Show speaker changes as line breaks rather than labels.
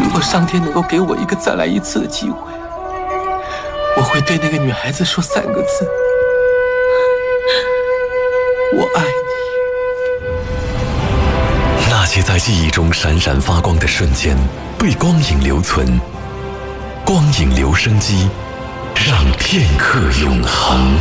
如果上天能够给我一个再来一次的机会，我会对那个女孩子说3个字：我爱你。
那些在记忆中闪闪发光的瞬间，被光影留存。光影留声机，让片刻永恒。